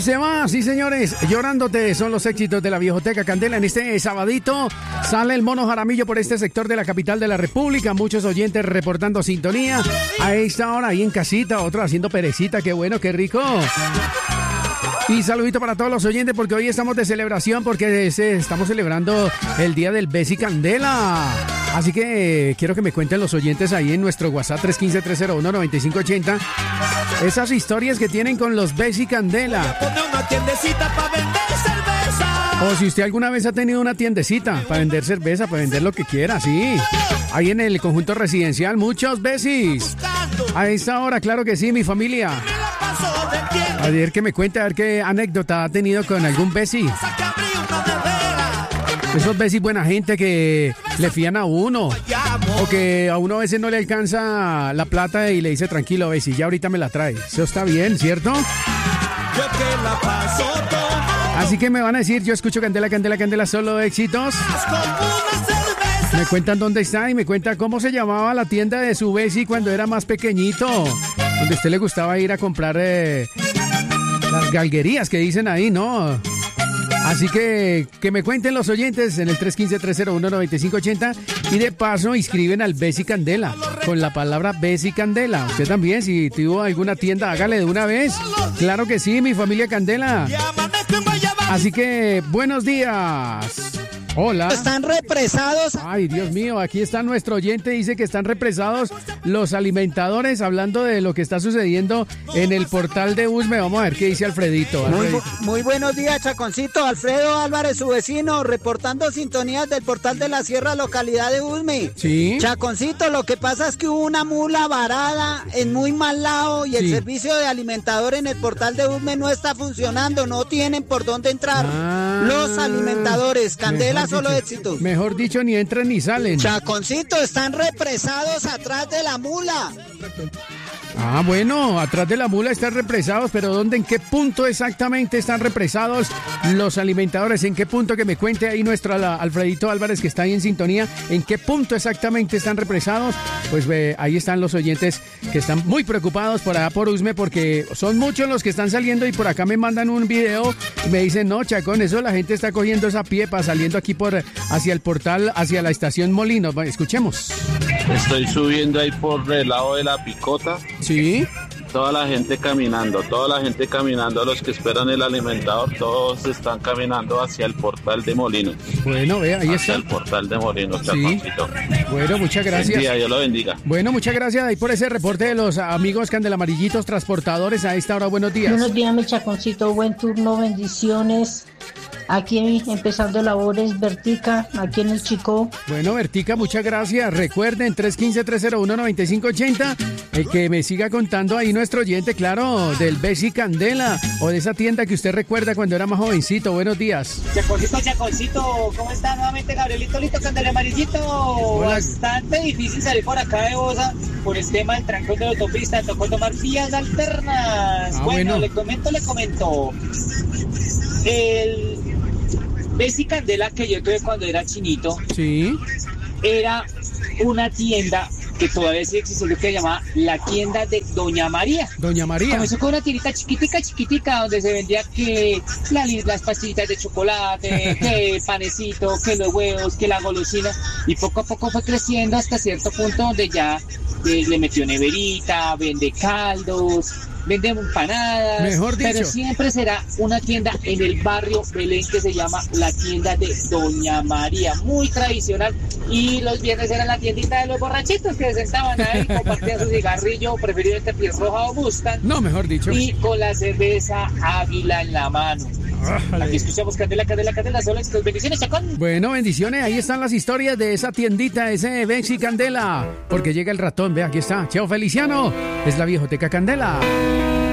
se va, sí señores, Llorándote son los éxitos de la Viejoteca Candela. En este sabadito sale el Mono Jaramillo por este sector de la capital de la República. Muchos oyentes reportando sintonía a esta hora ahí en casita, otros haciendo perecita, qué bueno, qué rico. Y saludito para todos los oyentes porque hoy estamos de celebración porque estamos celebrando el día del Besi Candela. Así que quiero que me cuenten los oyentes ahí en nuestro WhatsApp 315-301-9580 esas historias que tienen con los Besi Candela. O si usted alguna vez ha tenido una tiendecita para vender cerveza, para vender lo que quiera, sí. Ahí en el conjunto residencial, muchos besis. A esta hora, claro que sí, mi familia. A ver que me cuente, a ver qué anécdota ha tenido con algún besi. Esos besis buena gente que le fían a uno. O que a uno a veces no le alcanza la plata y le dice, tranquilo, besi, ya ahorita me la trae. Eso está bien, ¿cierto? Así que me van a decir, yo escucho Candela, Candela, Candela, solo éxitos. Me cuentan dónde está y me cuentan cómo se llamaba la tienda de su besi cuando era más pequeñito. Donde a usted le gustaba ir a comprar las galguerías que dicen ahí, ¿no? Así que me cuenten los oyentes en el 315-301-9580 y de paso inscriben al Besi Candela con la palabra Besi Candela. Usted también, si tuvo alguna tienda, hágale de una vez. Claro que sí, mi familia Candela. Así que, buenos días. Hola. Están represados. Ay, Dios mío, aquí está nuestro oyente, dice que están represados los alimentadores, hablando de lo que está sucediendo en el portal de Usme. Vamos a ver qué dice Alfredito. Muy buenos días, Chaconcito. Alfredo Álvarez, su vecino, reportando sintonías del portal de la Sierra, localidad de Usme. Sí. Chaconcito, lo que pasa es que hubo una mula varada en muy mal lado y el servicio de alimentador en el portal de Usme no está funcionando, no tienen por dónde entrar. Los alimentadores, Candela, solo éxito. Mejor dicho, ni entran ni salen. Chaconcito, están represados atrás de la mula. Ah, bueno, atrás de la mula están represados, pero ¿dónde, en qué punto exactamente están represados los alimentadores? ¿En qué punto? Que me cuente ahí nuestro Alfredito Álvarez, que está ahí en sintonía. ¿En qué punto exactamente están represados? Pues ahí están los oyentes que están muy preocupados por allá por Usme, porque son muchos los que están saliendo y por acá me mandan un video y me dicen, no, Chacón, eso la gente está cogiendo esa piepa saliendo aquí hacia el portal, hacia la estación Molino. Escuchemos. Estoy subiendo ahí por el lado de la Picota. Sí. Toda la gente caminando, los que esperan el alimentador, todos están caminando hacia el portal de Molinos. Bueno, vea, ahí está. Hacia el portal de Molinos, sí. Chaconcito. Bueno, muchas gracias. Buen día, Dios lo bendiga. Bueno, muchas gracias ahí por ese reporte de los amigos Candelamarillitos transportadores a esta hora. Buenos días. Buenos días, mi Chaconcito, buen turno, bendiciones. Aquí empezando labores, Vertica, aquí en el Chicó. Bueno, Vertica, muchas gracias. Recuerden, 315-301-9580. El que me siga contando ahí nuestro oyente, claro, del Besi Candela o de esa tienda que usted recuerda cuando era más jovencito. Buenos días. Chaconcito, ¿cómo está nuevamente Gabrielito Lito Candela Amarillito? Hola. Bastante difícil salir por acá de Bosa por el tema del trancón de la autopista. Tocó tomar vías alternas. Bueno, le comento. El Besi Candela que yo tuve cuando era chinito, sí, era una tienda que todavía sí existe, lo que se llamaba la tienda de Doña María. Doña María. Comenzó con una tiendita chiquitica, donde se vendía que las pastillitas de chocolate, que el panecito, que los huevos, que la golosina, y poco a poco fue creciendo hasta cierto punto donde ya le metió neverita, vende caldos, vende empanadas, mejor dicho, pero siempre será una tienda en el barrio Belén que se llama la tienda de Doña María, muy tradicional, y los viernes era la tiendita de los borrachitos que se sentaban ahí, compartían su cigarrillo, preferiblemente piel roja o Mustang, no, mejor dicho, y con la cerveza Águila en la mano. Aquí escuchamos Candela, solo éxitos. Bendiciones, Chacón. Bueno, bendiciones, ahí están las historias de esa tiendita, ese Besi Candela, porque llega el ratón, ve, aquí está, Cheo Feliciano, es la Viejoteca Candela.